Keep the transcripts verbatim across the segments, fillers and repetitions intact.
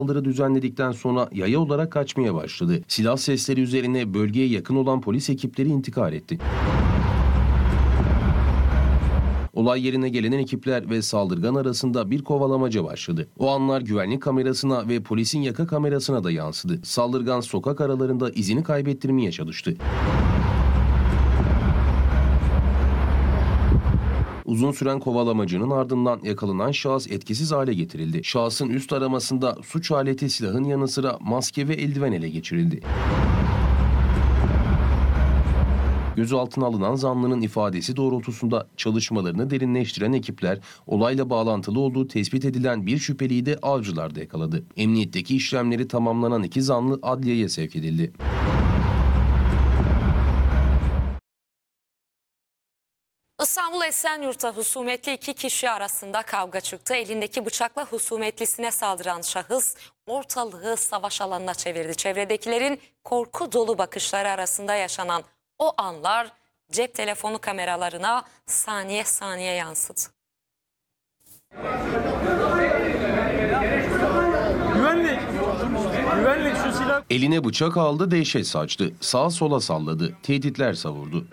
Saldırı düzenledikten sonra yaya olarak kaçmaya başladı. Silah sesleri üzerine bölgeye yakın olan polis ekipleri intikal etti. Olay yerine gelen ekipler ve saldırgan arasında bir kovalamaca başladı. O anlar güvenlik kamerasına ve polisin yaka kamerasına da yansıdı. Saldırgan sokak aralarında izini kaybettirmeye çalıştı. Uzun süren kovalamacının ardından yakalanan şahıs etkisiz hale getirildi. Şahsın üst aramasında suç aleti, silahın yanı sıra maske ve eldiven ele geçirildi. Gözaltına alınan zanlının ifadesi doğrultusunda çalışmalarını derinleştiren ekipler, olayla bağlantılı olduğu tespit edilen bir şüpheliyi de Avcılar'da yakaladı. Emniyetteki işlemleri tamamlanan iki zanlı adliyeye sevk edildi. İstanbul Esenyurt'ta husumetli iki kişi arasında kavga çıktı. Elindeki bıçakla husumetlisine saldıran şahıs ortalığı savaş alanına çevirdi. Çevredekilerin korku dolu bakışları arasında yaşanan o anlar cep telefonu kameralarına saniye saniye yansıdı. Güvenlik! Güvenlik şu silah... Eline bıçak aldı, dehşet saçtı. Sağa sola salladı, tehditler savurdu.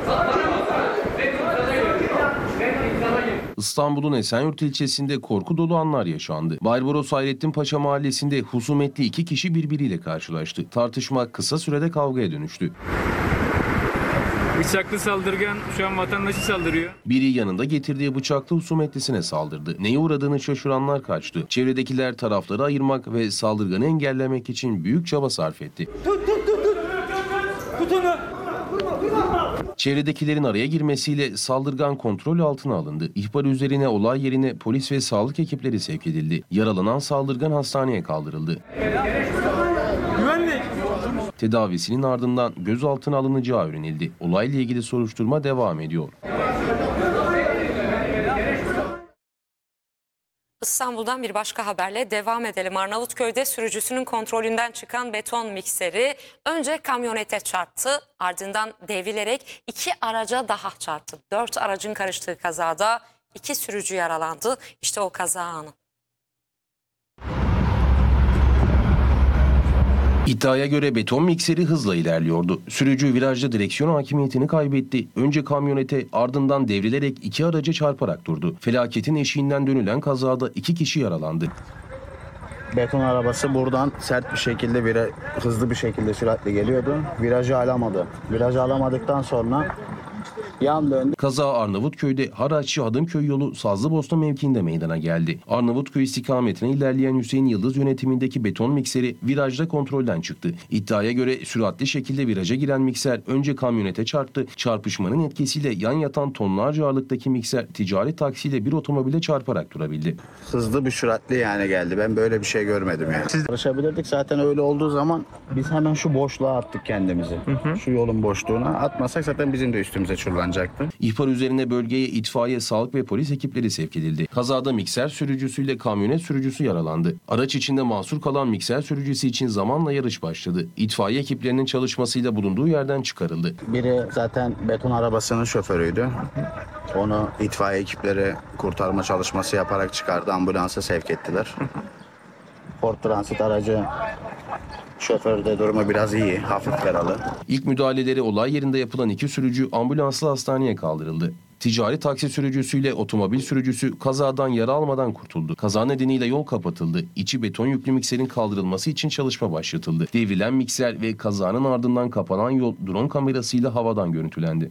İstanbul'un Esenyurt ilçesinde korku dolu anlar yaşandı. Barbaros Hayrettin Paşa mahallesinde husumetli iki kişi birbiriyle karşılaştı. Tartışma kısa sürede kavgaya dönüştü. Bıçaklı saldırgan şu an vatandaşı saldırıyor. Biri yanında getirdiği bıçakla husumetlisine saldırdı. Neye uğradığını şaşıranlar kaçtı. Çevredekiler tarafları ayırmak ve saldırganı engellemek için büyük çaba sarf etti. Tut tut tut tut! Tut onu! Çevredekilerin araya girmesiyle saldırgan kontrol altına alındı. İhbar üzerine olay yerine polis ve sağlık ekipleri sevk edildi. Yaralanan saldırgan hastaneye kaldırıldı. Güvenlik! Tedavisinin ardından gözaltına alınacağı öğrenildi. Olayla ilgili soruşturma devam ediyor. İstanbul'dan bir başka haberle devam edelim. Arnavutköy'de sürücüsünün kontrolünden çıkan beton mikseri önce kamyonete çarptı, ardından devrilerek iki araca daha çarptı. Dört aracın karıştığı kazada iki sürücü yaralandı. İşte o kaza anı. İddiaya göre beton mikseri hızla ilerliyordu. Sürücü virajda direksiyon hakimiyetini kaybetti. Önce kamyonete, ardından devrilerek iki araca çarparak durdu. Felaketin eşiğinden dönülen kazada iki kişi yaralandı. Beton arabası buradan sert bir şekilde, vira, hızlı bir şekilde süratle geliyordu. Virajı alamadı. Virajı alamadıktan sonra yan döndü. Kaza Arnavutköy'de Haraççı Hadımköy yolu Sazlıbosna mevkiinde meydana geldi. Arnavutköy istikametine ilerleyen Hüseyin Yıldız yönetimindeki beton mikseri virajda kontrolden çıktı. İddiaya göre süratli şekilde viraja giren mikser önce kamyonete çarptı. Çarpışmanın etkisiyle yan yatan tonlarca ağırlıktaki mikser ticari taksiyle bir otomobile çarparak durabildi. Hızlı bir süratli yani geldi. Ben böyle bir şey görmedim yani. Siz karışabilirdik. Zaten öyle olduğu zaman biz hemen şu boşluğa attık kendimizi. Hı hı. Şu yolun boşluğuna. Atmasak zaten bizim de üstümüze çurlanacaktı. İhbar üzerine bölgeye itfaiye, sağlık ve polis ekipleri sevk edildi. Kazada mikser sürücüsüyle kamyonet sürücüsü yaralandı. Araç içinde mahsur kalan mikser sürücüsü için zamanla yarış başladı. İtfaiye ekiplerinin çalışmasıyla bulunduğu yerden çıkarıldı. Biri zaten beton arabasının şoförüydü. Onu itfaiye ekipleri kurtarma çalışması yaparak çıkardı. Ambulansa sevk ettiler. Ford Transit aracı şoförde durumu biraz iyi, hafif yaralı. İlk müdahaleleri olay yerinde yapılan iki sürücü ambulansla hastaneye kaldırıldı. Ticari taksi sürücüsüyle otomobil sürücüsü kazadan yara almadan kurtuldu. Kaza nedeniyle yol kapatıldı. İçi beton yüklü mikserin kaldırılması için çalışma başlatıldı. Devrilen mikser ve kazanın ardından kapanan yol drone kamerasıyla havadan görüntülendi.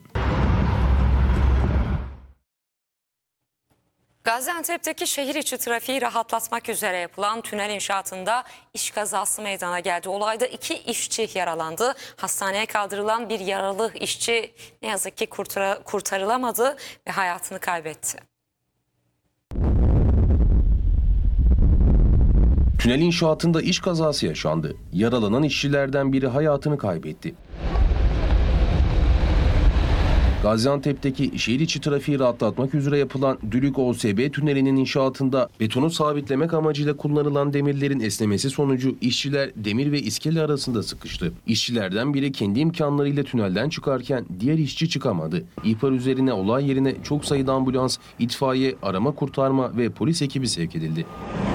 Gaziantep'teki şehir içi trafiği rahatlatmak üzere yapılan tünel inşaatında iş kazası meydana geldi. Olayda iki işçi yaralandı. Hastaneye kaldırılan bir yaralı işçi ne yazık ki kurtar- kurtarılamadı ve hayatını kaybetti. Tünel inşaatında iş kazası yaşandı. Yaralanan işçilerden biri hayatını kaybetti. Gaziantep'teki şehir içi trafiği rahatlatmak üzere yapılan Dülük O S B tünelinin inşaatında betonu sabitlemek amacıyla kullanılan demirlerin esnemesi sonucu işçiler demir ve iskele arasında sıkıştı. İşçilerden biri kendi imkanlarıyla tünelden çıkarken diğer işçi çıkamadı. İhbar üzerine olay yerine çok sayıda ambulans, itfaiye, arama kurtarma ve polis ekibi sevk edildi.